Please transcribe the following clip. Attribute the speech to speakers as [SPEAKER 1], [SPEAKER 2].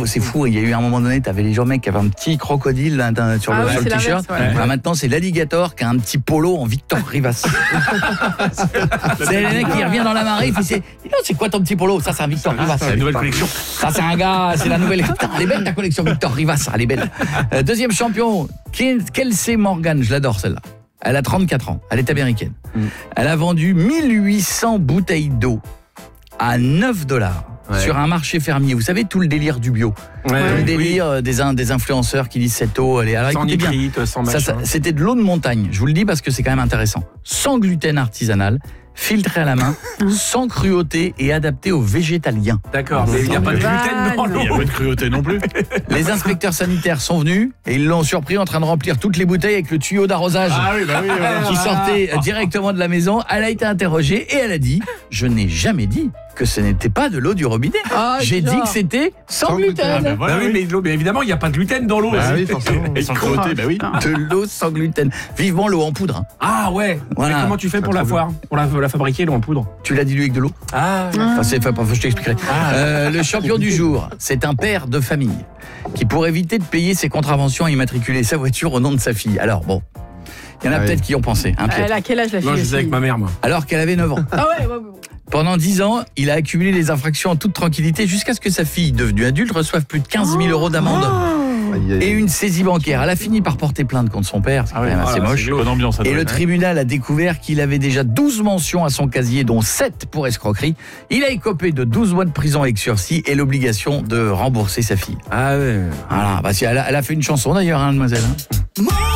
[SPEAKER 1] c'est fou. Il y a eu un moment donné, t'avais les gens mecs qui avaient un petit crocodile là, sur le t-shirt. Alors maintenant, c'est l'alligator qui a un petit polo en Victor Rivas. C'est le mec qui revient dans la marée, il fait c'est quoi ton petit polo? Ça, c'est un Victor Rivas.
[SPEAKER 2] C'est la nouvelle collection.
[SPEAKER 1] Ça, c'est un gars, c'est la nouvelle. Putain, elle est belle ta collection Victor Rivas, elle est belle. Deuxième champion, Kelsey Morgan, je l'adore celle-là. Elle a 34 ans, elle est américaine. Elle a vendu 1800 bouteilles d'eau à $9 sur un marché fermier. Vous savez, tout le délire du bio. Le délire des influenceurs qui disent cette eau, elle est... Alors,
[SPEAKER 2] sans
[SPEAKER 1] écoutez
[SPEAKER 2] nitrite,
[SPEAKER 1] bien,
[SPEAKER 2] sans machin.
[SPEAKER 1] c'était de l'eau de montagne. Je vous le dis parce que c'est quand même intéressant. Sans gluten artisanal, filtré à la main, sans cruauté et adapté aux végétaliens.
[SPEAKER 2] D'accord, mais il n'y a pas de gluten dans l'eau.
[SPEAKER 3] Il n'y a pas de cruauté non plus.
[SPEAKER 1] Les inspecteurs sanitaires sont venus et ils l'ont surpris en train de remplir toutes les bouteilles avec le tuyau d'arrosage qui sortait directement de la maison. Elle a été interrogée et elle a dit « Je n'ai jamais dit que ce n'était pas de l'eau du robinet. J'ai dit que c'était sans gluten. »
[SPEAKER 2] Bah oui, mais l'eau, évidemment, il n'y a pas de gluten dans l'eau.
[SPEAKER 3] Bah oui, forcément. Et sans cruauté, bah oui.
[SPEAKER 1] De l'eau sans gluten. Vivement l'eau en poudre.
[SPEAKER 2] Ah ouais.
[SPEAKER 1] Voilà.
[SPEAKER 2] Mais comment tu fais pour la foire, pour la fabriquer, l'eau en poudre?
[SPEAKER 1] Tu l'as dilué avec de l'eau. Je t'expliquerai. Le champion du jour, c'est un père de famille qui, pour éviter de payer ses contraventions, a immatriculé sa voiture au nom de sa fille. Alors bon, il y en a peut-être qui ont pensé.
[SPEAKER 4] Elle a quel âge la fille?
[SPEAKER 2] Non, je faisais avec ma mère, moi.
[SPEAKER 1] Alors qu'elle avait 9 ans. Pendant 10 ans, il a accumulé les infractions en toute tranquillité jusqu'à ce que sa fille, devenue adulte, reçoive plus de 15 000 € d'amende. Et une saisie bancaire. Elle a fini par porter plainte contre son père, c'est quand même assez moche.
[SPEAKER 3] Bonne ambiance.
[SPEAKER 1] Et le tribunal a découvert qu'il avait déjà 12 mentions à son casier, dont 7 pour escroquerie. Il a écopé de 12 mois de prison avec sursis et l'obligation de rembourser sa fille.
[SPEAKER 2] Ah ouais.
[SPEAKER 1] Voilà, elle a fait une chanson d'ailleurs, mademoiselle.